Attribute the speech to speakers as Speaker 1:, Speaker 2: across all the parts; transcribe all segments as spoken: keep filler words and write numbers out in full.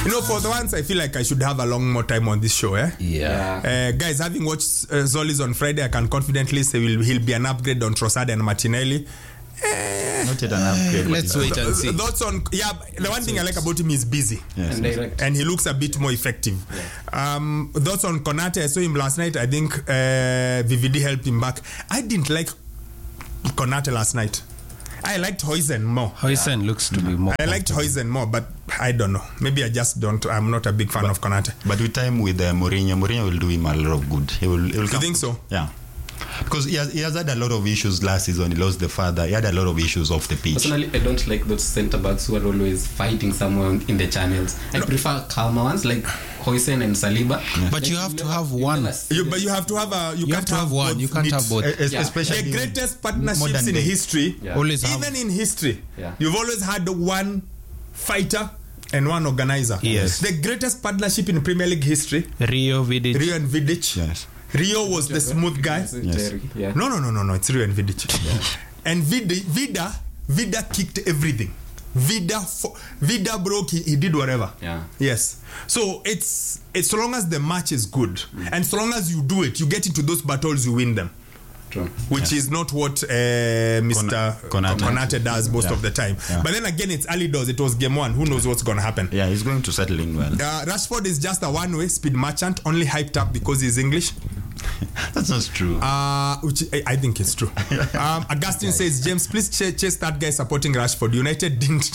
Speaker 1: You know, for the once, I feel like I should have a long more time on this show, eh?
Speaker 2: Yeah.
Speaker 1: Uh, guys, having watched uh, Zoli's on Friday, I can confidently say he'll, he'll be an upgrade on Trossard and Martinelli. Eh,
Speaker 3: Not yet an upgrade.
Speaker 2: Let's wait and see.
Speaker 1: Thoughts on, yeah, the one thing I like about him is busy.
Speaker 3: Yes,
Speaker 4: And
Speaker 3: yes.
Speaker 4: direct.
Speaker 1: And he looks a bit more effective. Yeah. Um, thoughts on Konate, I saw him last night. I think uh, V V D helped him back. I didn't like Konate last night. I liked Huijsen more.
Speaker 2: Huijsen yeah. looks to be more.
Speaker 1: I liked Huijsen more, but I don't know. Maybe I just don't. I'm not a big fan
Speaker 3: but,
Speaker 1: of Konate.
Speaker 3: But with time with uh, Mourinho, Mourinho will do him a lot of good. He will. He will
Speaker 1: you think so?
Speaker 3: Yeah. Because he has, he has had a lot of issues last season. He lost the father. He had a lot of issues off the pitch.
Speaker 4: Personally, I don't like those centre backs who are always fighting someone in the channels. I no. prefer calmer ones like Huijsen and Saliba.
Speaker 2: Yeah. But like, you have to have one.
Speaker 1: You, but you have to have a. You,
Speaker 2: you
Speaker 1: can't
Speaker 2: have to have one. You can't have both.
Speaker 3: Es- yeah. Especially
Speaker 1: the greatest partnerships in history.
Speaker 4: Yeah.
Speaker 2: Always
Speaker 1: even
Speaker 2: have.
Speaker 1: in history,
Speaker 4: yeah.
Speaker 1: you've always had one fighter and one organizer.
Speaker 2: Yes.
Speaker 1: The greatest partnership in Premier League history.
Speaker 2: Rio Vidic.
Speaker 1: Rio and Vidic.
Speaker 3: Yes.
Speaker 1: Rio was the smooth guy.
Speaker 3: Yes.
Speaker 4: Yeah.
Speaker 1: No, no, no, no, no. It's Rio and Vidic. Yeah. And Vida, Vida, Vida kicked everything. Vida, fo- Vida broke. He, he did whatever.
Speaker 4: Yeah.
Speaker 1: Yes. So it's it's so long as the match is good, mm. and so long as you do it, you get into those battles, you win them.
Speaker 4: True.
Speaker 1: Which yes. is not what uh, Mister Konate. Konate does most yeah. of the time. Yeah. But then again, it's early doors. It was game one. Who knows what's going to happen?
Speaker 3: Yeah, he's going to settle in well.
Speaker 1: Uh, Rashford is just a one-way speed merchant, only hyped up because he's English.
Speaker 3: That's not true.
Speaker 1: Uh, which I, I think it's true. Um, Augustine says, James, please ch- chase that guy supporting Rashford. United didn't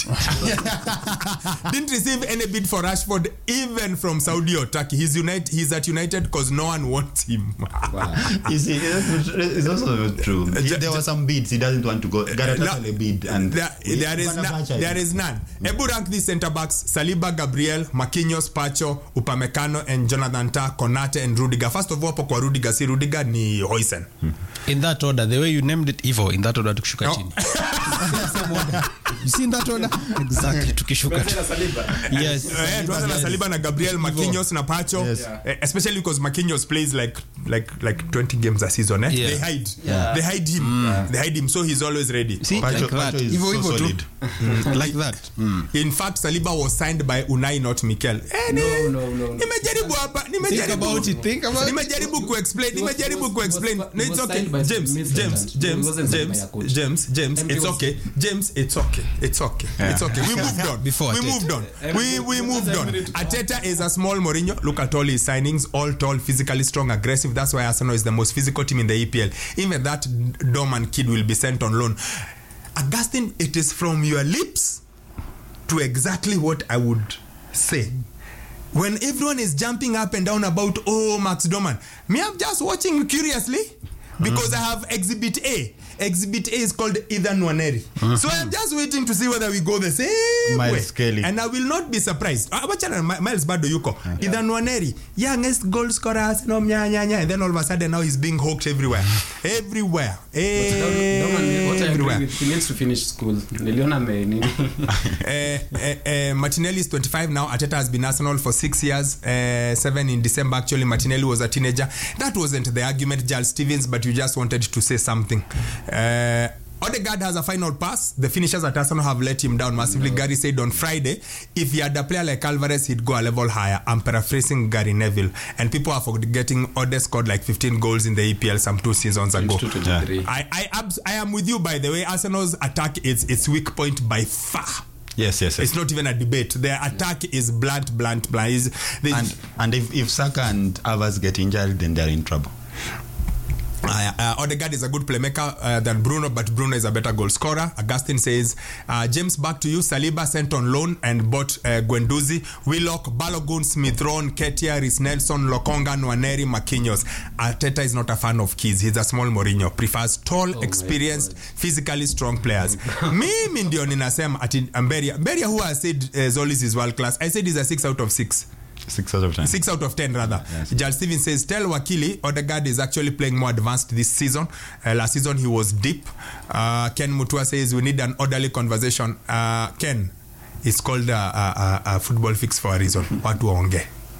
Speaker 1: didn't receive any bid for Rashford, even from Saudi or Turkey. He's United. He's at United because no one wants him.
Speaker 3: Wow. You see, it's also not true. He, there were some bids. He doesn't want to go. Galatasaray no, bid, and
Speaker 1: there, there is na- there is none. Mm. Ebu rank these centre backs: Saliba, Gabriel, Marquinhos, Pacho, Upamecano, and Jonathan Tah, Konate, and Rudiger. First of all, kwa Rudiger, si Rudiger ni Huijsen.
Speaker 2: Hmm. In that order, the way you named it, Ivo, in that order, tukishuka
Speaker 1: no.
Speaker 2: chini. You see in that order? Exactly, tukishuka chini. Yes.
Speaker 1: Eh, tuanza na Saliba na Gabriel, Marquinhos na Pacho.
Speaker 3: Yes.
Speaker 1: Yeah. Especially because Marquinhos plays like like like twenty games a season. Eh?
Speaker 2: Yeah.
Speaker 1: They hide.
Speaker 2: Yeah.
Speaker 1: They hide him. Mm. They hide him, so he's always ready.
Speaker 2: See,
Speaker 3: Pacho,
Speaker 2: like that.
Speaker 3: Pacho is
Speaker 2: Ivo,
Speaker 3: so
Speaker 2: Ivo
Speaker 3: solid.
Speaker 2: Mm. Like that. Mm.
Speaker 1: In fact, Saliba was signed by Unai, not Mikel. Eh,
Speaker 4: no, no, no.
Speaker 1: Nimejaribu hapa.
Speaker 2: Think about it. Think about it.
Speaker 1: Nimejaribu ku explain. Nimejaribu ku explain. No, it's okay. James, James, James,
Speaker 4: James,
Speaker 1: James, James, James. It's okay. James, it's okay. It's okay. It's okay. We moved on.
Speaker 2: Before
Speaker 1: we moved on. We we moved on. Arteta is a small Mourinho. Look at all his signings. All tall, physically strong, aggressive. That's why Arsenal is the most physical team in the E P L. Even that Dorman kid will be sent on loan. Augustine, it is from your lips to exactly what I would say. When everyone is jumping up and down about, oh, Max Dorman, me, I'm just watching curiously because mm. I have Exhibit A. Exhibit A is called Ethan Nwaneri. Mm-hmm. So I'm just waiting to see whether we go the same
Speaker 3: Miles
Speaker 1: way.
Speaker 3: Kelly.
Speaker 1: And I will not be surprised. Uh, Miles Bado Yuko. Yeah. Ethan Nwaneri, youngest goal scorer, no, nya, nya, nya. And then all of a sudden now he's being hawked everywhere. Everywhere. Everywhere.
Speaker 4: He needs to finish school. Niliona me nini.
Speaker 1: uh, uh, uh, Martinelli is twenty-five now. Arteta has been Arsenal for six years. Uh, seven in December. Actually, Martinelli was a teenager. That wasn't the argument, Giles Stevens, but you just wanted to say something. Uh, Odegaard has a final pass. The finishers at Arsenal have let him down massively. No. Gary said on Friday, if he had a player like Alvarez, he'd go a level higher. I'm paraphrasing Gary Neville. And people are forgetting Ode scored like fifteen goals in the E P L some two seasons ago.
Speaker 3: Yeah.
Speaker 1: I, I, I am with you, by the way. Arsenal's attack is its weak point by far.
Speaker 3: Yes, yes, yes.
Speaker 1: It's not even a debate. Their attack yeah. is blunt, blunt, blunt. Is,
Speaker 3: and and if, if Saka and Havertz get injured, then they're in trouble.
Speaker 1: Uh, uh, Odegaard is a good playmaker uh, than Bruno, but Bruno is a better goal scorer. Augustine says, uh, James, back to you. Saliba sent on loan and bought uh, Guendouzi, Willock, Balogun, Smith Rowe, Ketia, Rhys Nelson, Lokonga, Nwaneri, Marquinhos. Arteta is not a fan of kids. He's a small Mourinho. Prefers tall, oh experienced, physically strong players. Mimi ndio ninasema ati Mberia. Mberia who has said uh, Zolis is world class. I said he's a six out of six.
Speaker 3: Six out of ten.
Speaker 1: Six out of ten, rather. Yes. Giles Stevens says, tell Wakili, Odegaard is actually playing more advanced this season. Uh, last season, he was deep. Uh, Ken Mutua says, we need an orderly conversation. Uh, Ken, it's called a, a, a football fix for a reason. Watu waonge.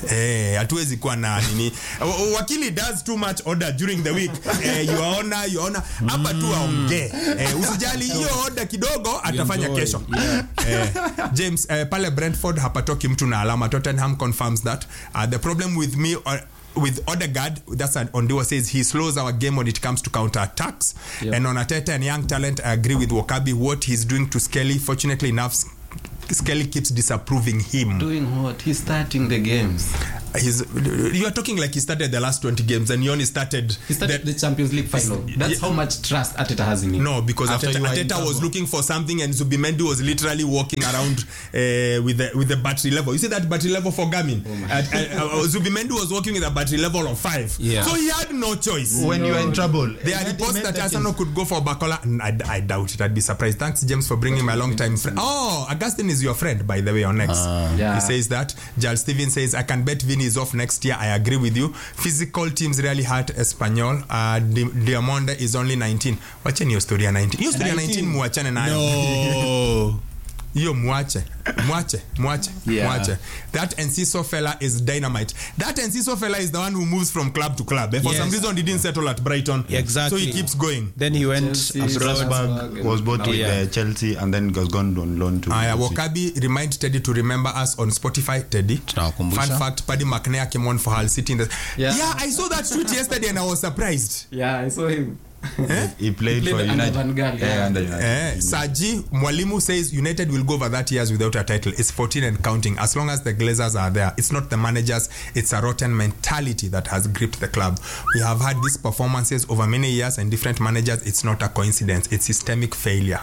Speaker 1: Eh, hatuwezi kuwa na nini. Wakili does too much order during the week. Eh, your honor, your honor. Hapa tu aongee. Eh, usijali hiyo order kidogo atafanya kesho.
Speaker 2: Yeah.
Speaker 1: Eh, James, eh, pale Brentford hapatoki mtu na alama. Tottenham confirms that. Uh, the problem with me or with Odegaard, that's an Ondiwa says he slows our game when it comes to counter attacks.
Speaker 4: Yep.
Speaker 1: And on Ateta and young talent, I agree with Wakabi. What he's doing to Skelly, fortunately enough, Skelly keeps disapproving him.
Speaker 4: Doing what? He's starting the games.
Speaker 1: He's, you are talking like he started the last twenty games and he only started,
Speaker 4: He started the, the Champions League final. That's
Speaker 1: yeah.
Speaker 4: how much trust Ateta has in him.
Speaker 1: No, because
Speaker 3: After
Speaker 1: Ateta,
Speaker 3: you are in
Speaker 1: Ateta was
Speaker 3: trouble.
Speaker 1: looking for something and Zubimendi was literally walking around uh, with the with the battery level. You see that battery level for Gamin?
Speaker 4: Oh
Speaker 1: uh, uh, uh, Zubimendi was walking with a battery level of five.
Speaker 2: Yeah.
Speaker 1: So he had no choice.
Speaker 3: When you are in trouble.
Speaker 1: There are reports that Arsenal could go for Bakola. I, I doubt it. I'd be surprised. Thanks, James, for bringing my long time friend. Oh, Augustine is your friend, by the way, on X.
Speaker 3: Ah.
Speaker 4: Yeah.
Speaker 1: He says that. Giles Stevens says, I can bet Vini is off next year. I agree with you. Physical teams really hurt Espanyol. Uh, Di- Diamonde is only nineteen. Wacheni hiyo story ya nineteen. Hiyo story ya nineteen muachane nayo.
Speaker 2: No.
Speaker 1: Hiyo muache. Mwache. Mwache.
Speaker 2: Yeah.
Speaker 1: Mwache. That Enciso fella is dynamite. That Enciso fella is the one who moves from club to club. For
Speaker 2: Yes.
Speaker 1: some reason, he didn't settle at Brighton.
Speaker 2: Exactly.
Speaker 1: So he keeps going.
Speaker 2: Then he went
Speaker 4: Chelsea,
Speaker 2: abroad.
Speaker 3: Strasbourg was bought
Speaker 4: Now,
Speaker 3: with
Speaker 2: yeah.
Speaker 3: uh, Chelsea and then was gone on loan to
Speaker 1: Aya,
Speaker 3: Chelsea.
Speaker 1: Wakabi, remind Teddy to remember us on Spotify, Teddy.
Speaker 2: Tunawakumbusha.
Speaker 1: Fun fact, Paddy McNair came on for Hull City. In the, yeah.
Speaker 4: Yeah.
Speaker 1: I saw that tweet yesterday and I was surprised.
Speaker 4: Yeah, I saw him.
Speaker 1: Eh?
Speaker 3: He played,
Speaker 4: He played
Speaker 3: for
Speaker 4: under
Speaker 3: United.
Speaker 4: Van Gaal,
Speaker 3: Yeah,
Speaker 4: yeah.
Speaker 3: under United.
Speaker 1: Eh, Saji Mwalimu says United will go over that years without a title. It's fourteen and counting. As long as the Glazers are there, it's not the managers, it's a rotten mentality that has gripped the club. We have had these performances over many years and different managers. It's not a coincidence, it's systemic failure.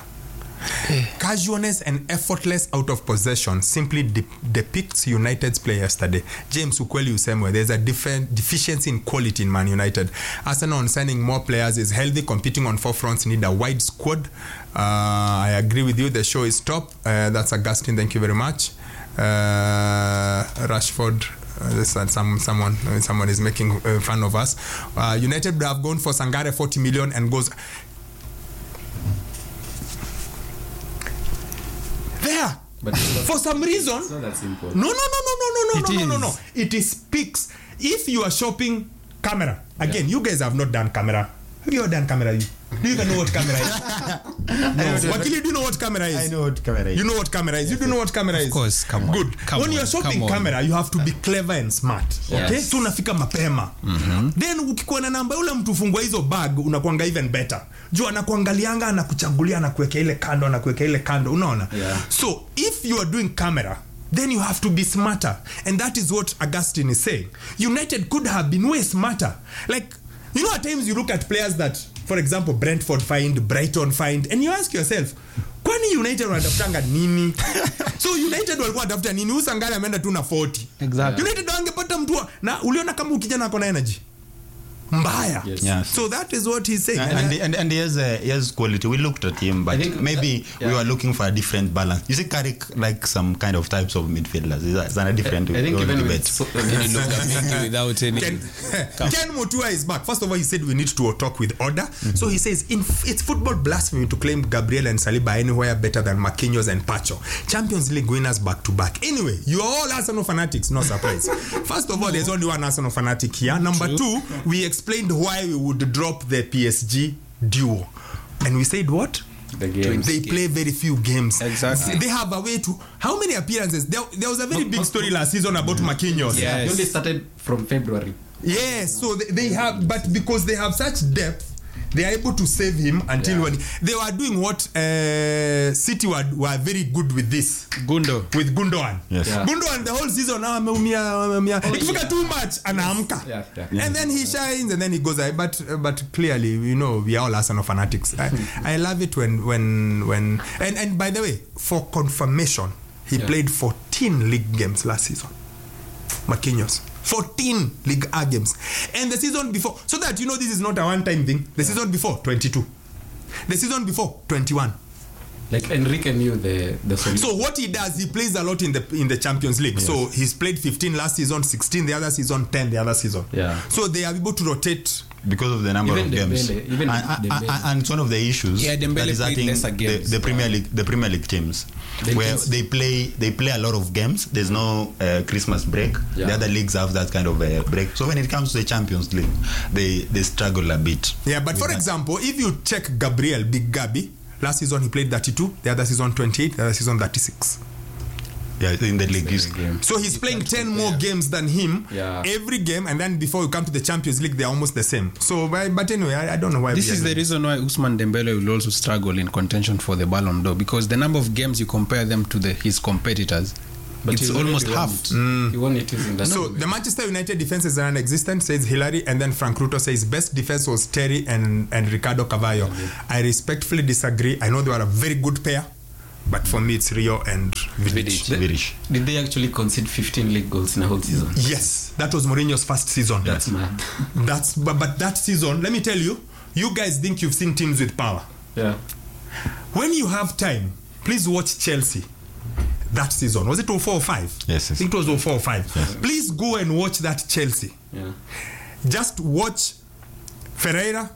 Speaker 1: Casualness and effortless out of possession simply de- depicts United's play yesterday. James ukweli usemwe, there's a different deficiency in quality in Man United. Arsenal on signing more players is healthy, competing on four fronts, need a wide squad. uh, I agree with you, the show is top. Uh, that's Augustine, thank you very much. uh, Rashford, Uh, this, uh, some someone uh, someone is making uh, fun of us. uh, United would have gone for Sangare forty million and goes there.
Speaker 4: But it's not-
Speaker 1: For some reason,
Speaker 4: it's not that simple.
Speaker 1: no, no, no, no, no, no,
Speaker 2: It
Speaker 1: no, no, no,
Speaker 2: is.
Speaker 1: no. It is speaks. If you are shopping camera, again, you guys have not done camera. Have you ever done camera? You? Do you even know what camera is? No. Wakili, do you know what camera is?
Speaker 3: I know what camera is.
Speaker 1: You know what camera is. You do know what camera is.
Speaker 2: Of course, come on.
Speaker 1: Good.
Speaker 2: Come
Speaker 1: when
Speaker 2: on,
Speaker 1: you're shopping
Speaker 2: come on.
Speaker 1: camera, you have to be clever and smart.
Speaker 4: Yes.
Speaker 1: Okay? So unafika mapema. Mm-hmm. Then ukikuwa na namba ule mtu fungua hizo bag unakuanga even better. Juu anakuangalianga, anakuchagulia, anakuwekea ile kando, anakuwekea ile kando, unaona?
Speaker 4: Yeah.
Speaker 1: So if you are doing camera, then you have to be smarter. And that is what Augustine is saying. United could have been way smarter. Like, you know, at times you look at players that, for example, Brentford find, Brighton find, and you ask yourself, kwani United wanatafutanga nini? So United walikuwa wanatafuta nini? Usangale ameenda tu na forty.
Speaker 2: Exactly.
Speaker 1: United wangepata mtu wa- na uliona kama ukijana ako na energy mbaya.
Speaker 4: Yes.
Speaker 3: Yes.
Speaker 1: So that is what he's saying.
Speaker 3: And, and, and, and he, has, uh, he has quality. We looked at him, but
Speaker 4: I think
Speaker 3: maybe
Speaker 4: that- yeah.
Speaker 3: we were looking for a different balance. You see, Carrick like some kind of types of midfielders. It's a, it's a different
Speaker 4: I think
Speaker 3: we all
Speaker 4: even with
Speaker 3: debate.
Speaker 4: so,
Speaker 2: He looked at me without any.
Speaker 1: Ken, Ken Mutua is back. First of all, he said we need to talk with order. Mm-hmm. So he says in, it's football blasphemy to claim Gabriel and Saliba anywhere better than Marquinhos and Pacho. Champions League winners back to back. Anyway, you are all Arsenal fanatics, no surprise. First of all, there's only one Arsenal fanatic here. Number
Speaker 2: True.
Speaker 1: two, we explained why we would drop the P S G duo. And we said what?
Speaker 4: the games.
Speaker 1: They play very few games.
Speaker 2: Exactly.
Speaker 1: They have a way to. How many appearances? There, there was a very big story last season about Marquinhos.
Speaker 2: Yeah.
Speaker 4: They
Speaker 2: Yes.
Speaker 4: only started from February.
Speaker 1: Yes, so they, they have, but because they have such depth, they are able to save him until
Speaker 4: Yeah.
Speaker 1: when they were doing what uh, City were, were very good with this.
Speaker 2: Gundo.
Speaker 1: With Gundogan.
Speaker 3: Yes.
Speaker 4: Yeah.
Speaker 1: Gundogan the whole season now ameumia ameumia. Ikifika too much anaamka.
Speaker 4: Yeah, yeah.
Speaker 1: And then he shines and then he goes. But uh, but clearly, you know, we are all Arsenal fanatics. I, I love it when when when and and by the way, for confirmation, he
Speaker 4: Yeah.
Speaker 1: played fourteen league games last season. Marquinhos. fourteen League A games. And the season before, so that you know this is not a one-time thing. The yeah. season before, twenty-two. The season before, twenty-one.
Speaker 4: Like Enrique knew the the solution.
Speaker 1: So what he does, he plays a lot in the in the Champions League. Yes. So he's played fifteen last season, sixteen the other season, ten the other season.
Speaker 4: Yeah.
Speaker 1: So they are able to rotate
Speaker 3: because of the number
Speaker 4: Even
Speaker 3: of games.
Speaker 4: Dembele, even
Speaker 3: and, and,
Speaker 4: Dembele.
Speaker 3: and it's one of the issues
Speaker 2: Yeah, Dembele
Speaker 3: that is
Speaker 2: played
Speaker 3: hurting
Speaker 2: lesser
Speaker 3: the,
Speaker 2: games.
Speaker 3: the Premier League, the Premier League teams,
Speaker 4: They
Speaker 3: where
Speaker 4: just-
Speaker 3: they play they play a lot of games. There's no uh, Christmas break.
Speaker 4: Yeah.
Speaker 3: The other leagues have that kind of a break. So when it comes to the Champions League, they they struggle a bit.
Speaker 1: Yeah, but for
Speaker 3: that.
Speaker 1: example, if you check Gabriel, Big Gabi, last season he played thirty-two, the other season twenty-eight, the other season thirty-six.
Speaker 3: Yeah, in the league. is-
Speaker 4: Game.
Speaker 1: So he's playing ten more games than him
Speaker 4: Yeah.
Speaker 1: every game, and then before you come to the Champions League, they're almost the same. So, but, but anyway, I, I don't know why.
Speaker 2: This
Speaker 1: we
Speaker 2: is
Speaker 1: are
Speaker 2: the reason why Ousmane Dembele will also struggle in contention for the Ballon d'Or, because the number of games you compare them to the, his competitors,
Speaker 4: But
Speaker 2: it's
Speaker 4: he's
Speaker 2: almost
Speaker 4: already won
Speaker 2: halved.
Speaker 4: it. He won it using that.
Speaker 1: So the Manchester United defense is non-existent, says Hillary, and then Frank Ruto says best defense was Terry and, and Ricardo Cavallo. Okay. I respectfully disagree. I know they were a very good pair, but for me it's Rio and Vidic.
Speaker 4: Vidic.
Speaker 3: Vidic.
Speaker 4: Did they actually concede fifteen league goals in a whole season?
Speaker 1: Yes, that was Mourinho's first season.
Speaker 4: That's mad.
Speaker 1: That's but, but that season, let me tell you, you guys think you've seen teams with power.
Speaker 4: Yeah.
Speaker 1: When you have time, please watch Chelsea. That season, was it oh four or five?
Speaker 3: Yes, yes.
Speaker 1: I think it was oh four or five. Yes. Please go and watch that Chelsea.
Speaker 4: Yeah.
Speaker 1: Just watch Ferreira.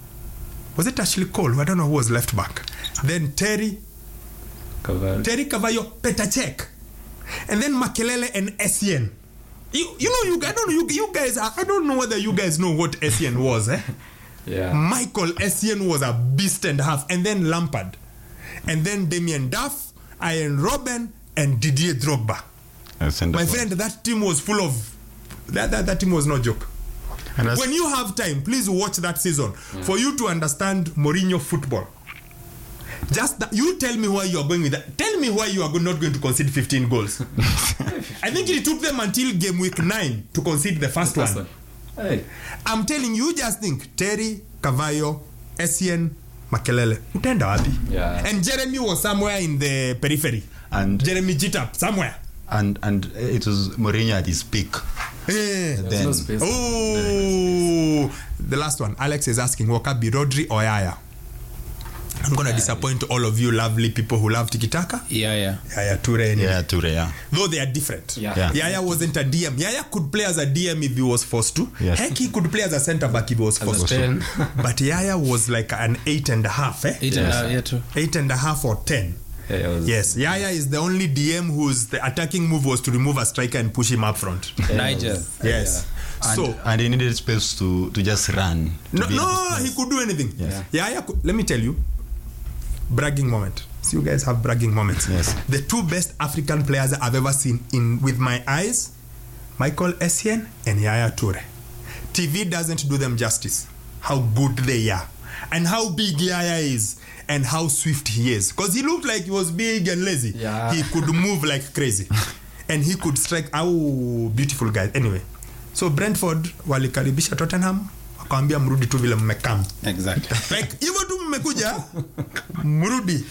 Speaker 1: Was it Ashley Cole? I don't know who was left back. Then Terry,
Speaker 4: Cavallo.
Speaker 1: Terry Cavallo, Petr Cech, and then Makelele and Essien. You, you know, you I don't know, you, you guys. Are, I don't know whether you guys know what Essien was. Eh?
Speaker 4: Yeah.
Speaker 1: Michael Essien was a beast and a half, and then Lampard, and then Damien Duff, Ian Robben, and Didier Drogba. My friend, that team was full of that. That, that team was no joke. When you have time, please watch that season yeah. for you to understand Mourinho football. Just that, you tell me why you are going with that. Tell me why you are not going to concede fifteen goals. I think it took them until game week nine to concede the first, the first one. one. Hey. I'm telling you, just think Terry, Cavallo, Essien, Makelele. Utenda wapi?
Speaker 4: Yeah.
Speaker 1: And Jeremy was somewhere in the periphery.
Speaker 3: And
Speaker 1: Jeremy Jitap somewhere.
Speaker 3: And and it was Mourinho at his peak.
Speaker 1: Hey.
Speaker 3: Then,
Speaker 4: no space.
Speaker 1: Oh, the last one. Alex is asking, Wakabi, Rodri or Yaya? I'm gonna yeah, disappoint yeah. all of you lovely people who love Tiki Taka.
Speaker 2: Yeah, yeah.
Speaker 1: Yaya Toure. Anyway.
Speaker 3: Yeah, Toure, yeah.
Speaker 1: Though they are different.
Speaker 4: Yeah.
Speaker 3: Yeah.
Speaker 1: Yaya wasn't a D M. Yaya could play as a D M if he was forced to.
Speaker 3: Yes.
Speaker 1: Heck, he could play as a centre back if he was forced to. But Yaya was like an eight and a half, eh?
Speaker 2: Eight,
Speaker 4: yes.
Speaker 2: and, uh, yeah, too.
Speaker 1: eight and a half or ten.
Speaker 4: Yeah, was,
Speaker 1: yes, Yaya is the only D M whose the attacking move was to remove a striker and push him up front.
Speaker 2: Yeah, Nigel.
Speaker 1: Yes. Yeah.
Speaker 3: And,
Speaker 1: so
Speaker 3: and he needed space to, to just run. To
Speaker 1: no, no he could do anything.
Speaker 3: Yes.
Speaker 1: Yaya could, let me tell you, bragging moment. So you guys have bragging moments.
Speaker 3: Yes.
Speaker 1: The two best African players I've ever seen in with my eyes, Michael Essien and Yaya Toure. T V doesn't do them justice. How good they are. And how big Yaya is. And how swift he is. Because he looked like he was big and lazy.
Speaker 4: Yeah.
Speaker 1: He could move like crazy. And he could strike. Oh, beautiful guy. Anyway. So Brentford walikaribisha Tottenham. Wakawambia mrudi tu vile mmekam.
Speaker 2: Exactly.
Speaker 1: Like, hivyo tu mmekuja. Mrudi.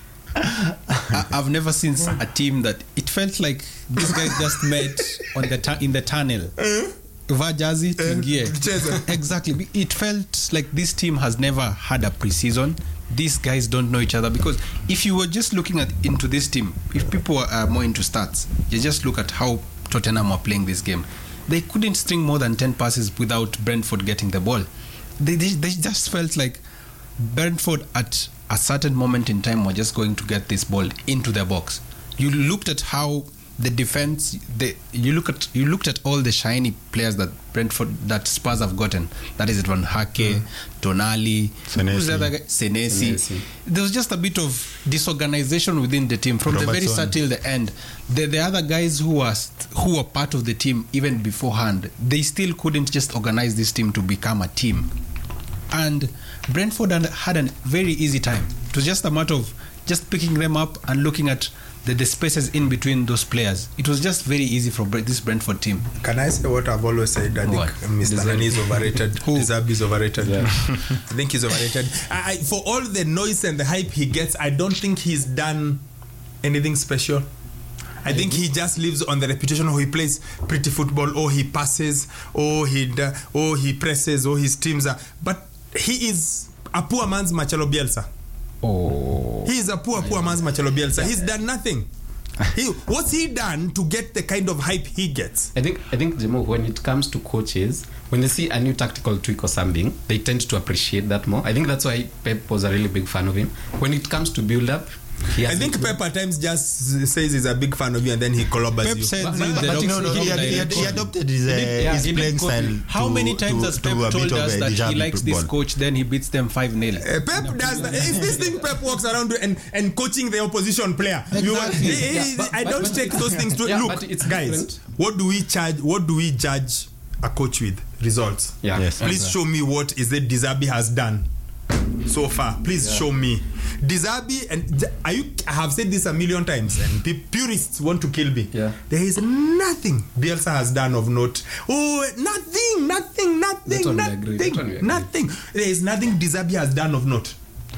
Speaker 2: I've never seen a team that it felt like these guys just met on the tu- in the tunnel. Va jazi tuingie. Exactly. It felt like this team has never had a pre-season. These guys don't know each other, because if you were just looking at into this team, if people are more into stats, you just look at how Tottenham are playing this game. They couldn't string more than ten passes without Brentford getting the ball. They, they, they just felt like Brentford at a certain moment in time were just going to get this ball into the box. You looked at how the defense, the, you look at you looked at all the shiny players that Brentford, that Spurs have gotten. That is Van Hake, mm. Tonali, who's the other guy? Senesi. Senesi. There was just a bit of disorganization within the team from Robertson. The very start till the end. The, the other guys who were who were part of the team even beforehand, they still couldn't just organize this team to become a team. And Brentford had a very easy time. It was just a matter of just picking them up and looking at the, the spaces in between those players. It was just very easy for this Brentford team.
Speaker 1: Can I say what I've always said? I
Speaker 2: what?
Speaker 1: think Mister Nani is overrated. Who? Dizabi is overrated. Yeah. I think he's overrated. I, for all the noise and the hype he gets, I don't think he's done anything special. I think he just lives on the reputation, or he plays pretty football, or he passes, or he or he presses, or his teams are. But he is a poor man's Marcelo Bielsa.
Speaker 2: Oh,
Speaker 1: he is a poor, poor man's Marcelo Bielsa. He's done nothing. He, what's he done to get the kind of hype he gets?
Speaker 4: I think I think Jimo, when it comes to coaches, when they see a new tactical tweak or something, they tend to appreciate that more. I think that's why Pep was a really big fan of him. When it comes to build up, he
Speaker 1: I think Pep at times just says he's a big fan of you and then he collabs
Speaker 2: Pep
Speaker 1: you.
Speaker 2: said
Speaker 4: But-
Speaker 2: in
Speaker 4: but-
Speaker 2: the
Speaker 4: but
Speaker 2: doc-
Speaker 4: you know,
Speaker 3: No, no, he,
Speaker 2: doc
Speaker 3: he,
Speaker 2: direction.
Speaker 3: he adopted his, uh,
Speaker 4: He did- yeah,
Speaker 3: his
Speaker 4: he did
Speaker 3: playing
Speaker 4: copy.
Speaker 3: style.
Speaker 2: How
Speaker 3: to-
Speaker 2: many
Speaker 3: to-
Speaker 2: times has
Speaker 3: to
Speaker 2: Pep
Speaker 3: a bit
Speaker 2: told
Speaker 3: of
Speaker 2: us
Speaker 3: a
Speaker 2: that he
Speaker 3: Deschamps
Speaker 2: likes this
Speaker 3: football.
Speaker 2: coach, then he beats them five nil?
Speaker 1: Uh, Pep does that. Is this thing Pep walks around and, and coaching the opposition player? You,
Speaker 2: Exactly.
Speaker 1: he- he-
Speaker 4: Yeah, but-
Speaker 1: I
Speaker 4: but-
Speaker 1: don't
Speaker 4: but-
Speaker 1: take those things to
Speaker 4: Yeah,
Speaker 1: look,
Speaker 4: but it's
Speaker 1: guys.
Speaker 4: different.
Speaker 1: What do we charge? What do we judge a coach with? Results.
Speaker 4: yeah,
Speaker 3: Yes.
Speaker 1: Please show me what is it Dizabi has done so far. Please show me. Dizabi, and are you? I have said this a million times, and pe- purists want to kill me.
Speaker 4: Yeah.
Speaker 1: There is nothing Bielsa has done of note. Oh, nothing, nothing,
Speaker 4: That
Speaker 1: nothing,
Speaker 4: one we agree. That one we
Speaker 1: nothing,
Speaker 4: agree.
Speaker 1: nothing. There is nothing Dizabi has done of note.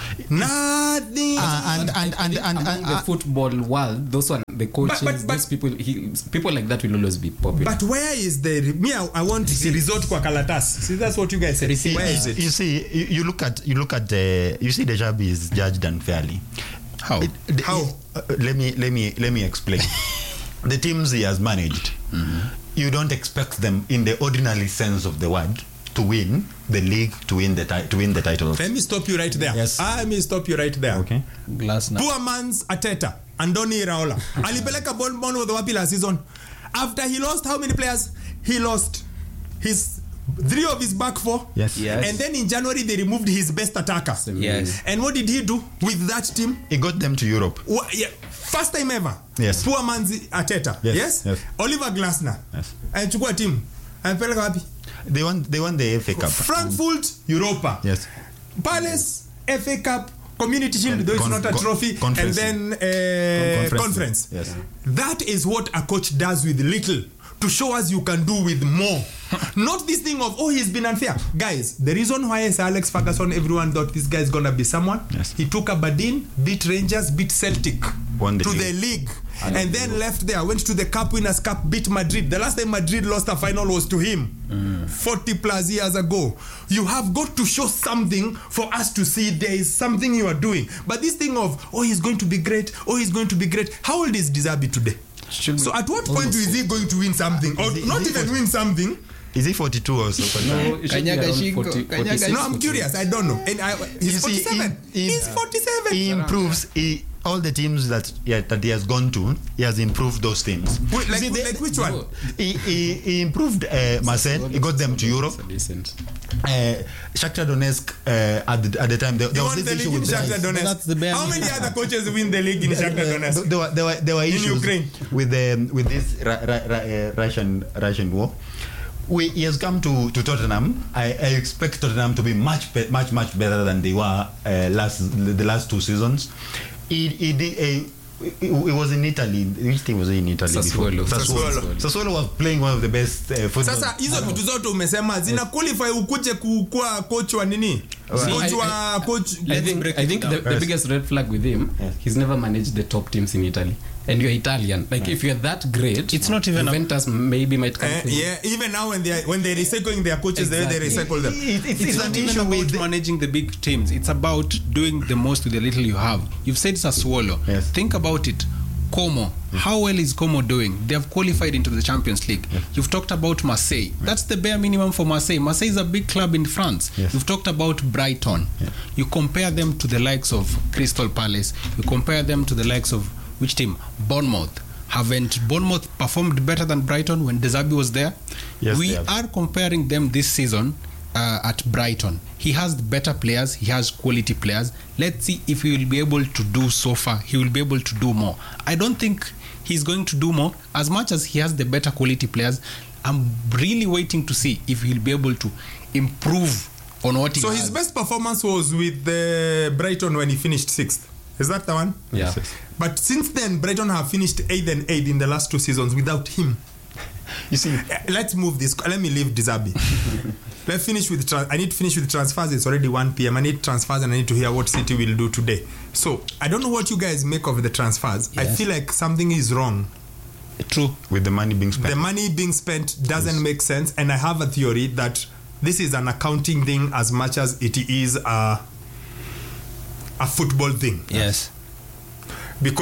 Speaker 1: Nothing.
Speaker 3: Uh, and and and and,
Speaker 4: Among
Speaker 3: and,
Speaker 4: the
Speaker 3: uh,
Speaker 4: football world, those one, the coaches,
Speaker 1: but- but-
Speaker 4: those people, he, people like that will always be popular.
Speaker 1: But where is the me? I, I want to resort kwa Kalatas. See, that's what you guys said. Where is it?
Speaker 3: you see, you, you look at you look at the you see Deschamps is judged unfairly.
Speaker 2: How?
Speaker 3: It- the-
Speaker 1: How?
Speaker 3: uh, let me let me let me explain. The teams he has managed, you don't expect them in the ordinary sense of the word to win the league, to win the ti- to win the titles.
Speaker 1: Let me stop you right there.
Speaker 3: Yes.
Speaker 1: Ah, let me stop you right there.
Speaker 3: Okay.
Speaker 2: Glass now.
Speaker 1: Poor man's Ateta, Andoni Iraola. Alipeleka Bournemouth the wapi last season. After he lost how many players? He lost his three of his back four.
Speaker 3: Yes.
Speaker 2: Yes.
Speaker 1: And then in January they removed his best attacker.
Speaker 2: Yes.
Speaker 1: And what did he do with that team?
Speaker 3: He got them to Europe.
Speaker 1: Wha- yeah, first time ever.
Speaker 3: Yes.
Speaker 1: Poor man's Ateta.
Speaker 3: Yes,
Speaker 1: Yes.
Speaker 3: yes.
Speaker 1: Oliver Glasner.
Speaker 3: Yes.
Speaker 1: Anachukua team. Anapeleka wapi?
Speaker 3: They won they won the F A Cup.
Speaker 1: Frankfurt, Europa.
Speaker 3: Yes.
Speaker 1: Palace, F A Cup, Community Shield,
Speaker 3: Con-
Speaker 1: though it's
Speaker 3: con-
Speaker 1: not a
Speaker 3: con-
Speaker 1: trophy,
Speaker 3: conference.
Speaker 1: and then uh,
Speaker 3: Con-
Speaker 1: conference.
Speaker 3: Yes.
Speaker 1: That is what a coach does with little to show us you can do with more. Not this thing of, oh, he's been unfair. Guys, the reason why Sir Alex Ferguson, everyone thought this guy is going to be someone,
Speaker 3: Yes.
Speaker 1: he took Aberdeen, beat Rangers, beat Celtic
Speaker 3: Won the
Speaker 1: to
Speaker 3: league.
Speaker 1: the league. And then left there, went to the Cup Winners' Cup, beat Madrid. The last time Madrid lost a final was to him, forty plus years ago. You have got to show something for us to see there is something you are doing. But this thing of, oh, he's going to be great, oh, he's going to be great. How old is Dizabi today? So at what point is he going to win something? Or
Speaker 3: Is he-
Speaker 1: not
Speaker 3: is he
Speaker 1: even
Speaker 3: for-
Speaker 1: win something?
Speaker 3: Is he forty-two or so?
Speaker 4: No, it should be
Speaker 2: Kanyaga
Speaker 4: around
Speaker 2: Shingo,
Speaker 4: forty,
Speaker 2: Kanyaga
Speaker 4: forty-six,
Speaker 1: No, I'm curious. I don't know. And I, he's
Speaker 3: You see,
Speaker 1: forty-seven.
Speaker 3: he- he-
Speaker 1: he's forty-seven.
Speaker 3: He improves he, all the teams that yeah, that he has gone to. He has improved those teams.
Speaker 1: Wait, like,
Speaker 3: See, the-
Speaker 1: like which one?
Speaker 3: He, he, he improved uh, Marseille. He got them to Europe.
Speaker 4: Decent.
Speaker 3: Uh, Shakhtar Donetsk uh, at, the, at the time there,
Speaker 1: He
Speaker 3: there
Speaker 1: won
Speaker 3: was
Speaker 1: the
Speaker 3: this
Speaker 1: league
Speaker 3: issue
Speaker 1: in
Speaker 3: with
Speaker 1: Shakhtar
Speaker 3: the,
Speaker 1: Donetsk.
Speaker 2: That's the bare
Speaker 1: How many
Speaker 2: minimum.
Speaker 1: other coaches win the league in Shakhtar Donetsk?
Speaker 3: there were there were there were issues
Speaker 1: Ukraine.
Speaker 3: with the with this ra- ra- ra- uh, Russian Russian war. We, he has come to, to Tottenham. I, I expect Tottenham to be much be, much much better than they were uh, last the last two seasons. He, he, did, uh, he, he was in Italy. Which team was he in Italy
Speaker 4: Sassuolo.
Speaker 3: before?
Speaker 1: Sassuolo.
Speaker 3: Sassuolo was playing one of the best uh, football.
Speaker 1: Sasa hizo vitu zote umesema zina qualify ukuje kuwa coach wa nini? Coach
Speaker 4: I-
Speaker 1: wa coach.
Speaker 4: I
Speaker 2: Let's
Speaker 4: think,
Speaker 2: break
Speaker 4: I
Speaker 2: it
Speaker 4: think
Speaker 2: down.
Speaker 4: the, the
Speaker 3: Yes.
Speaker 4: biggest red flag with him,
Speaker 3: Yes.
Speaker 4: he's never managed the top teams in Italy. And you're Italian. Like, if you're that great,
Speaker 2: It's not even a-
Speaker 4: Juventus maybe might come
Speaker 1: Eh,
Speaker 4: to you.
Speaker 1: yeah, even now when they are, when they're recycling their coaches, the way they recycle them.
Speaker 3: It- it's,
Speaker 2: It's
Speaker 3: it's
Speaker 2: not
Speaker 3: an
Speaker 2: even
Speaker 3: issue
Speaker 2: about
Speaker 3: with the-
Speaker 2: managing the big teams. It's about doing the most with the little you have. You've said Sassuolo.
Speaker 3: Yes.
Speaker 2: Think about it. Como. How well is Como doing? They have qualified into the Champions League. You've talked about Marseille. That's the bare minimum for Marseille. Marseille is a big club in France.
Speaker 3: Yes.
Speaker 2: You've talked about Brighton. You compare them to the likes of Crystal Palace. You compare them to the likes of which team? Bournemouth. Haven't Bournemouth performed better than Brighton when Dezabi was there?
Speaker 3: Yes,
Speaker 2: we
Speaker 3: they have.
Speaker 2: are comparing them this season uh, at Brighton. He has better players. He has quality players. Let's see if he will be able to do so far. He will be able to do more. I don't think he's going to do more as much as he has the better quality players. I'm really waiting to see if he'll be able to improve on what he
Speaker 1: So
Speaker 2: has.
Speaker 1: his best performance was with the Brighton when he finished sixth. Is that the one?
Speaker 4: Yeah.
Speaker 1: But since then, Brighton have finished eighth and eighth in the last two seasons without him.
Speaker 3: You see,
Speaker 1: Eh, Let's move this. Let me leave Dizabi. Let's finish with. Tra- I need to finish with transfers. It's already one p.m. I need transfers and I need to hear what City will do today. So I don't know what you guys make of the transfers. I
Speaker 2: Yes.
Speaker 1: feel like something is wrong.
Speaker 2: True.
Speaker 3: with the money being spent.
Speaker 1: The money being spent doesn't make sense, and I have a theory that this is an accounting thing as much as it is a a football thing.
Speaker 2: Yes.
Speaker 1: Because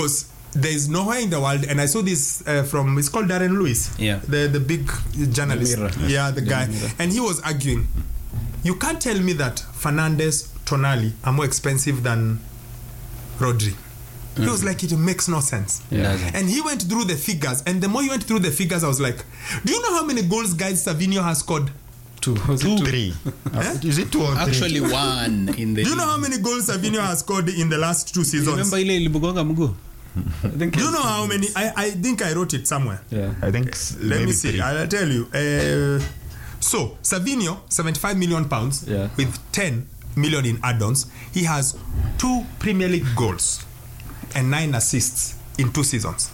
Speaker 1: there is nowhere in the world, and I saw this uh, from, it's called Darren Lewis,
Speaker 2: Yeah.
Speaker 1: the the big journalist,
Speaker 4: The Mirror.
Speaker 1: yeah, the
Speaker 4: The
Speaker 1: guy,
Speaker 4: Mirror.
Speaker 1: and he was arguing, you can't tell me that Fernandes, Tonali are more expensive than Rodri. He was like, it makes no sense.
Speaker 4: Yeah.
Speaker 1: And he went through the figures, and the more he went through the figures, I was like, do you know how many goals guys Savinho has scored?
Speaker 4: Two. Was it two?
Speaker 3: Three. Uh, Is it two or three?
Speaker 2: Actually one in the
Speaker 1: Do you know how many goals Savinho has scored in the last two seasons?
Speaker 2: remember ile ilibugonga mguu?
Speaker 4: I think
Speaker 1: Do you
Speaker 4: it's-
Speaker 1: know how many? I, I think I wrote it somewhere.
Speaker 4: Yeah.
Speaker 3: I think s-
Speaker 1: Let
Speaker 3: maybe
Speaker 1: me see.
Speaker 3: three.
Speaker 1: I'll tell you. Uh, so Savinho, seventy-five million pounds,
Speaker 4: Yeah.
Speaker 1: with ten million in add-ons. He has two Premier League goals and nine assists in two seasons.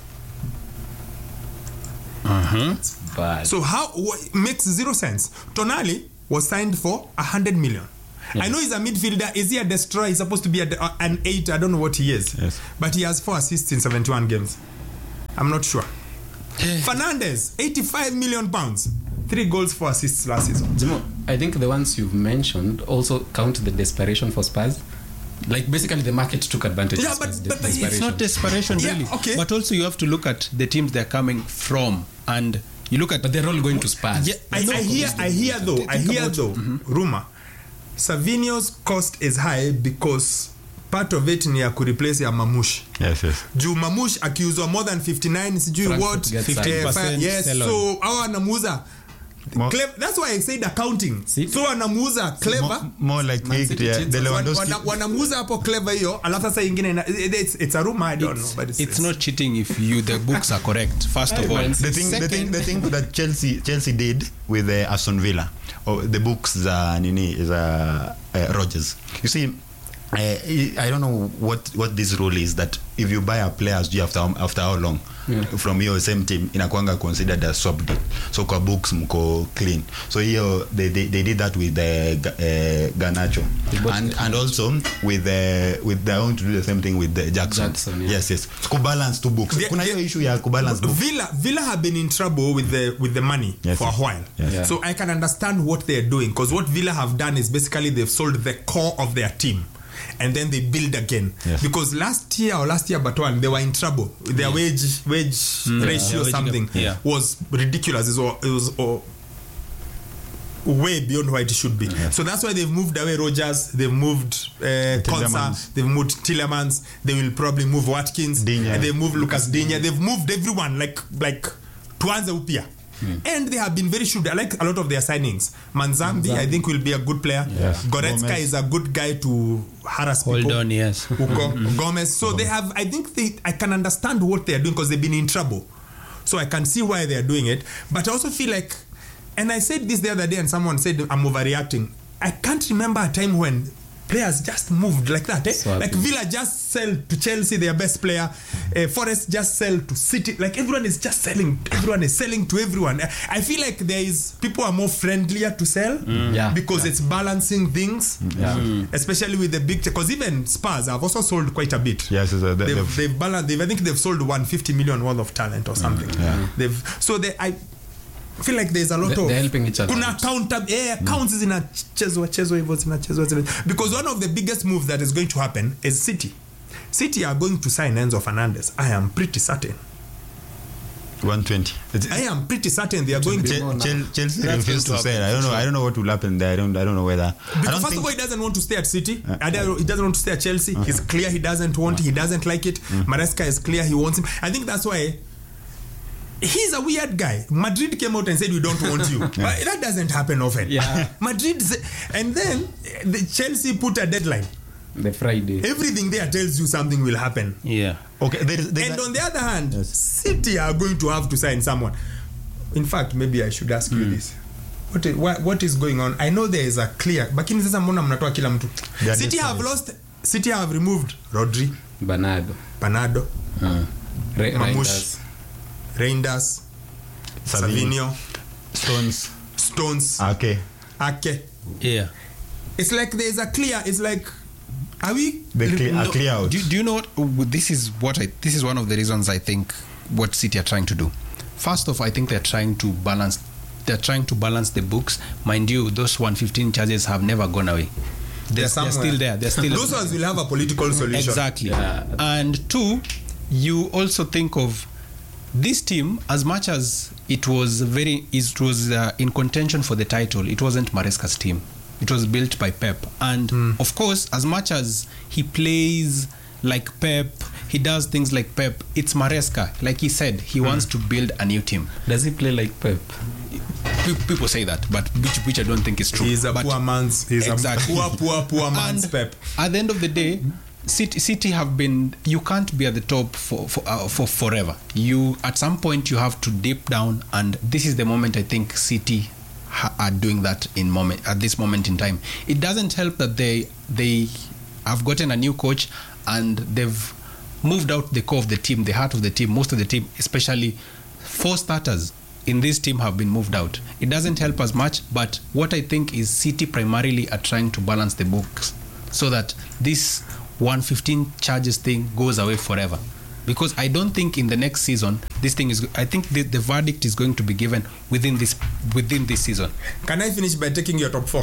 Speaker 4: It's bad.
Speaker 1: So how wh- makes zero sense? Tonali was signed for a hundred million. I know he's a midfielder. Is he a destroyer? He's supposed to be a, de- uh, an eight. I don't know what he is.
Speaker 3: Yes.
Speaker 1: But he has four assists in seventy-one games. I'm not sure. Fernandes, eighty-five million pounds, three goals, four assists last season.
Speaker 4: Zimo, I think the ones you've mentioned also count the desperation for Spurs. Like basically the market took advantage
Speaker 1: Yeah,
Speaker 4: of
Speaker 1: but-
Speaker 4: Spurs'
Speaker 1: but
Speaker 4: de-
Speaker 1: it's
Speaker 2: It's not
Speaker 4: desperation.
Speaker 2: desperation
Speaker 1: Yeah,
Speaker 2: really.
Speaker 1: okay.
Speaker 2: But also you have to look at the teams they're coming from, and you look at
Speaker 4: But they're all going to Spurs.
Speaker 1: Yeah, I, I hear, I hear though, I hear though, rumor, Savinho's cost is high because part of it ni ya kureplace ya Mamush.
Speaker 3: Yes, yes.
Speaker 1: Juu Mamush akiuzwa more than fifty-nine sijui
Speaker 4: Frankfurt
Speaker 1: what
Speaker 4: gets
Speaker 1: eh,
Speaker 2: fifteen percent
Speaker 1: fi- yes,
Speaker 2: sell-on.
Speaker 1: so hawa anamuuza
Speaker 3: More-
Speaker 1: Clev- that's why I said accounting.
Speaker 4: See?
Speaker 1: So wanamuuza clever.
Speaker 3: More, more like
Speaker 4: Man
Speaker 3: eight,
Speaker 4: City
Speaker 3: yeah,
Speaker 4: cheats
Speaker 3: the
Speaker 4: as well.
Speaker 3: Lewandowski.
Speaker 1: Wana- wanamuuza hapo clever hiyo alafu sasa ingine ina- it- it's, it's a rumor I don't know but it's,
Speaker 2: it's not cheating if you the books are correct. First of all,
Speaker 3: the thing, the thing, the thing that Chelsea Chelsea did with uh, Aston Villa, or the books za nini za uh, Rodgers. You see, uh, I don't know what what this rule is that if you buy a player sijui after after how long
Speaker 4: Yeah.
Speaker 3: from your same team inakuanga considered a swap deal. So kwa books mko clean. So hiyo they, they, they did that with the uh, Garnacho
Speaker 4: bought
Speaker 3: and and also with the with they want to do the same thing with the Jackson.
Speaker 4: Jackson, yeah.
Speaker 3: Yes, yes. So kubalance two books.
Speaker 1: The-
Speaker 3: Kuna hiyo
Speaker 1: the-
Speaker 3: issue ya kubalance books.
Speaker 1: Villa Villa have been in trouble with the with the money
Speaker 3: Yes,
Speaker 1: for
Speaker 3: yes.
Speaker 1: a while.
Speaker 3: Yes.
Speaker 4: Yeah.
Speaker 1: So I can understand what they're doing because what Villa have done is basically they've sold the core of their team and then they build again.
Speaker 3: Yes.
Speaker 1: Because last year or last year but one they were in trouble. Their wage wage ratio
Speaker 2: Yeah, wage
Speaker 1: something
Speaker 2: gap. Yeah.
Speaker 1: was ridiculous. It was, it was oh, way beyond what it should be. So that's why they've moved away Rogers, they've moved uh, Konsa,
Speaker 3: Tielemans.
Speaker 1: they've moved Tillemans, they will probably move Watkins,
Speaker 3: Digne.
Speaker 1: and they've moved Lucas Digne, they've moved everyone like like tuanze upya. And they have been very shrewd. I like a lot of their signings. Manzambi, I think, will be a good player.
Speaker 3: Yes.
Speaker 1: Goretzka
Speaker 3: Gomez.
Speaker 1: is a good guy to harass
Speaker 2: hold
Speaker 1: people.
Speaker 2: on, yes.
Speaker 1: Uko, Gomez. So they have, I think they, I can understand what they are doing because they've been in trouble. So I can see why they are doing it. But I also feel like, and I said this the other day and someone said I'm overreacting. I can't remember a time when players just moved like that. Eh?
Speaker 4: Swapping.
Speaker 1: Like Villa just sell to Chelsea their best player. Uh, Forest just sell to City. Like everyone is just selling. Everyone is selling to everyone. I feel like there is people are more friendlier to sell
Speaker 4: Yeah.
Speaker 1: because it's balancing things.
Speaker 4: Yeah.
Speaker 1: Especially with the big, because even Spurs have also sold quite a bit.
Speaker 3: Yes, yes, uh, they-
Speaker 1: they've,
Speaker 3: they've-
Speaker 1: they've balanced. They've, I think they've sold one hundred fifty million worth of talent or something.
Speaker 3: Yeah.
Speaker 1: They've so they I feel like there's a lot
Speaker 4: They-
Speaker 1: of
Speaker 4: they're helping each other
Speaker 1: kuna
Speaker 4: out.
Speaker 1: counter eh, accounts zinachezwa chezwa hivyo zinachezwa zina- because one of the biggest moves that is going to happen is City. City are going to sign Enzo Fernandez. I am pretty certain.
Speaker 3: one twenty. It's-
Speaker 1: I am pretty certain they are going to.
Speaker 3: Chel- Chel- Chelsea
Speaker 2: That's
Speaker 3: refused
Speaker 2: going
Speaker 3: to
Speaker 2: to
Speaker 3: sell. I don't know. I don't know what will happen there. I don't. I don't know whether. I
Speaker 1: Because
Speaker 3: don't
Speaker 1: first
Speaker 3: think,
Speaker 1: of all, he doesn't want to stay at City. I don't- He doesn't want to stay at Chelsea. He's clear he doesn't want. He doesn't like it. Maresca is clear he wants him. I think that's why. He's a weird guy. Madrid came out and said we don't want you. But that doesn't happen often.
Speaker 4: Yeah.
Speaker 1: Madrid sa- and then the Chelsea put a deadline.
Speaker 4: The Friday.
Speaker 1: Everything there tells you something will happen.
Speaker 2: Yeah.
Speaker 3: okay. There is, there is
Speaker 1: And
Speaker 3: a-
Speaker 1: on the other hand,
Speaker 3: Yes.
Speaker 1: City are going to have to sign someone. In fact, maybe I should ask you this. What is, what, what is going on? I know there is a clear. Lakini sasa mbona mnatoa kila mtu?
Speaker 3: They are
Speaker 1: City have
Speaker 3: desperate.
Speaker 1: lost. City have removed Rodri,
Speaker 4: Bernardo.
Speaker 1: Bernardo,
Speaker 4: Uh, Re-
Speaker 1: Mamush,
Speaker 4: Reinders.
Speaker 1: Reinders,
Speaker 3: Savinho.
Speaker 1: Savinho,
Speaker 3: Stones.
Speaker 1: Stones,
Speaker 3: Okay.
Speaker 1: Ake.
Speaker 2: Yeah.
Speaker 1: It's like there's a clear. It's like, are we?
Speaker 3: They clear,
Speaker 2: No,
Speaker 3: are clear out.
Speaker 2: Do, do you know what? This is what I. This is one of the reasons I think what City are trying to do. First off, I think they're trying to balance. They're trying to balance the books. Mind you, those one fifteen charges have never gone away. They're, they're
Speaker 1: somewhere.
Speaker 2: still there. They're still
Speaker 1: Those ones will have a political solution.
Speaker 2: exactly.
Speaker 4: Yeah.
Speaker 2: And two, you also think of this team, as much as it was very, it was uh, in contention for the title, it wasn't Maresca's team. It was built by Pep. And mm. of course, as much as he plays like Pep, he does things like Pep, it's Maresca. Like he said, he mm. wants to build a new team.
Speaker 4: Does he play like Pep?
Speaker 2: People say that, but which, which I don't think is true.
Speaker 1: He's a
Speaker 2: but
Speaker 1: poor man's, he's
Speaker 2: exactly.
Speaker 1: a poor, poor, poor man's
Speaker 2: And
Speaker 1: Pep.
Speaker 2: At the end of the day, City, City have been, you can't be at the top for for, uh, for forever. You, at some point, you have to dip down, and this is the moment I think City ha- are doing that in moment at this moment in time. It doesn't help that they they have gotten a new coach and they've moved out the core of the team, the heart of the team. Most of the team, especially four starters in this team, have been moved out. It doesn't help as much, but what I think is City primarily are trying to balance the books so that this one fifteen charges thing goes away forever. Because I don't think in the next season this thing is, I think the, the verdict is going to be given within this within this season.
Speaker 1: Can I finish by taking your top four?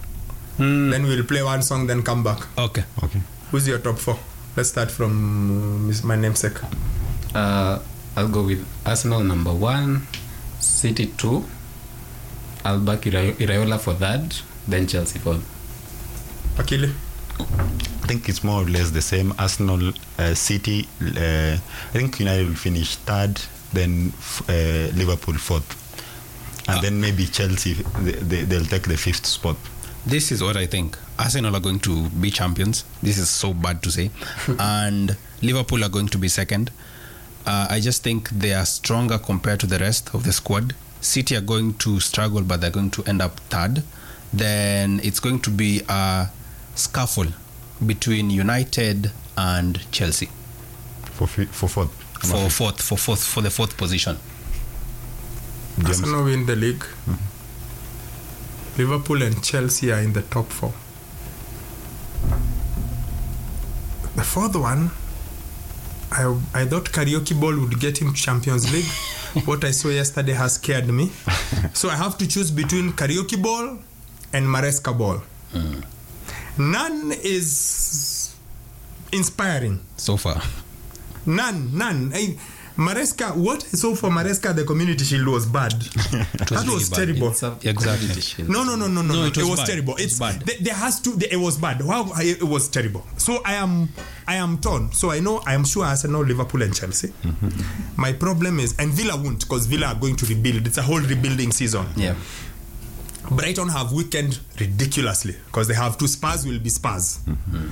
Speaker 2: Hmm.
Speaker 1: Then we'll play one song, then come back.
Speaker 2: Okay.
Speaker 3: Okay.
Speaker 1: Who's your top four? Let's start from uh, my namesake.
Speaker 4: Uh, I'll go with Arsenal number one, City two, I'll back Ira- Iraola for third, then Chelsea fourth.
Speaker 1: Akili?
Speaker 3: I think it's more or less the same. Arsenal, uh, City, uh, I think United will finish third, then uh, Liverpool fourth, and
Speaker 2: Ah.
Speaker 3: then maybe Chelsea, they, they, they'll take the fifth spot.
Speaker 2: This is what I think. Arsenal are going to be champions. This is so bad to say. And Liverpool are going to be second. Uh, I just think they are stronger compared to the rest of the squad. City are going to struggle, but they're going to end up third. Then it's going to be a scuffle between United and Chelsea
Speaker 3: For fi- for fourth.
Speaker 2: for fourth, for fourth, for the fourth position.
Speaker 3: James.
Speaker 1: Arsenal win the league. Liverpool and Chelsea are in the top four. The fourth one, I I thought Karaoke Ball would get him to Champions League. What I saw yesterday has scared me. So I have to choose between Karaoke Ball and Maresca Ball.
Speaker 2: Mm.
Speaker 1: None is inspiring.
Speaker 2: So far.
Speaker 1: None, none. I, Maresca, what I saw for Maresca, the Community Shield was bad. that
Speaker 2: really
Speaker 1: was
Speaker 2: bad.
Speaker 1: terrible.
Speaker 4: It's a
Speaker 2: Exactly.
Speaker 4: quality shield.
Speaker 1: No, no, no, no, no.
Speaker 2: No,
Speaker 1: no.
Speaker 2: it was
Speaker 1: was
Speaker 2: bad.
Speaker 1: terrible.
Speaker 2: It was
Speaker 1: It's
Speaker 2: bad.
Speaker 1: There, there has to. There, it was bad. Wow, I- it was terrible. So I am, I am torn. So I know, I am sure Arsenal, Liverpool, and Chelsea. My problem is, and Villa won't, because Villa are going to rebuild. It's a whole rebuilding season.
Speaker 2: Yeah.
Speaker 1: Brighton have weakened ridiculously because they have two. Spurs will be Spurs.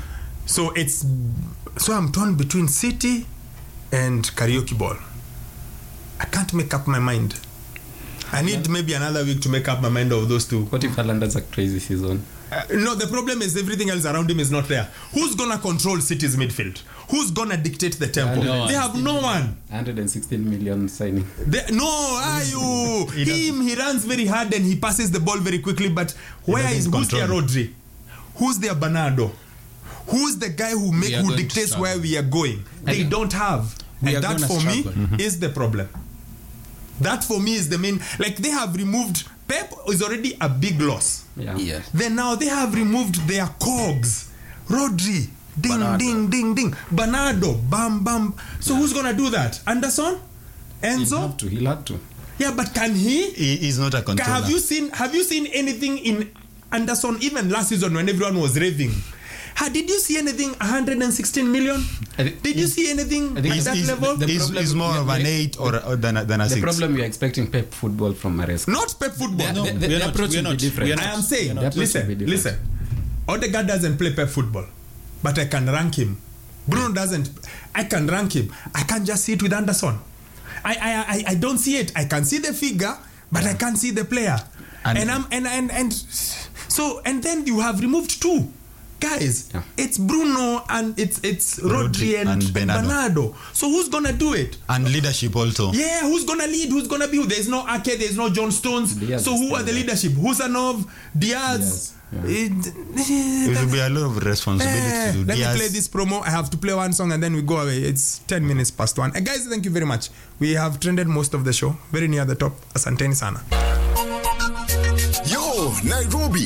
Speaker 1: So it's so I'm torn between City and Karaoke Ball. I can't make up my mind. I need maybe another week to make up my mind of those two.
Speaker 4: What if Haaland has a crazy season?
Speaker 1: Uh, no, the problem is everything else around him is not there. Who's gonna control City's midfield? Who's gonna dictate the tempo?
Speaker 4: No one.
Speaker 1: They have no one.
Speaker 4: one hundred sixteen million signing.
Speaker 1: They, no, are you? Him, he runs very hard and he passes the ball very quickly. But where
Speaker 3: doesn't
Speaker 1: is who's their
Speaker 3: control.
Speaker 1: Rodri? Who's their Bernardo? Who's the guy who make
Speaker 2: are
Speaker 1: who
Speaker 2: going to
Speaker 1: dictates
Speaker 2: struggle.
Speaker 1: where we are going? They don't have,
Speaker 2: We
Speaker 1: and
Speaker 2: are
Speaker 1: that
Speaker 2: gonna
Speaker 1: for me
Speaker 2: struggle.
Speaker 1: is the problem. That for me is the main. Like they have removed Pep is already a big loss.
Speaker 4: Yeah.
Speaker 2: Yeah.
Speaker 1: Then now they have removed their cogs. Rodri, ding,
Speaker 2: Bernardo.
Speaker 1: ding, ding, ding. Bernardo, bam, bam. So who's gonna do that? Anderson,
Speaker 4: He'll
Speaker 1: Enzo.
Speaker 4: have to. He'll have to.
Speaker 1: Yeah, but can he?
Speaker 3: He, he's not a
Speaker 1: Ca-
Speaker 3: controller.
Speaker 1: Have you seen? Have you seen anything in Anderson? Even last season when everyone was raving. Ha, did you see anything? one hundred sixteen million.
Speaker 4: I thi-
Speaker 1: Did you see anything
Speaker 4: I think
Speaker 1: at
Speaker 3: He's,
Speaker 1: that
Speaker 3: he's,
Speaker 1: level?
Speaker 4: the
Speaker 3: he's,
Speaker 4: problem-
Speaker 3: he's more
Speaker 4: yeah,
Speaker 3: of an
Speaker 4: yeah.
Speaker 3: eight or, or than, a, than a
Speaker 4: The
Speaker 3: six.
Speaker 4: problem you're expecting Pep football from Maresca.
Speaker 1: Not Pep football.
Speaker 4: The- the- the
Speaker 2: we are not,
Speaker 4: approach
Speaker 2: we are
Speaker 4: will be
Speaker 2: not,
Speaker 4: different.
Speaker 2: we are
Speaker 1: I
Speaker 2: not.
Speaker 1: am saying,
Speaker 4: The approach will
Speaker 1: listen,
Speaker 4: be different.
Speaker 1: listen. Odegaard doesn't play Pep football, but I can rank him. Bruno doesn't. I can rank him. I can't just see it with Anderson. I I I, I don't see it. I can see the figure, but I can't see the player. And,
Speaker 3: And-
Speaker 1: I'm and, and and so and then you have removed two guys.
Speaker 4: Yeah.
Speaker 1: It's Bruno and it's it's Rodri,
Speaker 3: Rodri
Speaker 1: and,
Speaker 3: and Bernardo.
Speaker 1: Bernardo. So who's gonna do it?
Speaker 3: And leadership also.
Speaker 1: Yeah, who's gonna lead? Who's gonna be? There's no Ake, there's no John Stones.
Speaker 4: Diaz
Speaker 1: So
Speaker 4: is
Speaker 1: who
Speaker 4: still
Speaker 1: are the
Speaker 4: there.
Speaker 1: leadership? Husanov, Diaz.
Speaker 4: Diaz, yeah.
Speaker 1: It-
Speaker 3: It will be a lot of responsibility
Speaker 1: Eh,
Speaker 3: to do.
Speaker 1: let
Speaker 3: Diaz.
Speaker 1: me play this promo. I have to play one song and then we go away. It's ten minutes past one. Uh, guys, thank you very much. We have trended most of the show. Very near the top. Asanteni sana.
Speaker 5: Yo, Nairobi,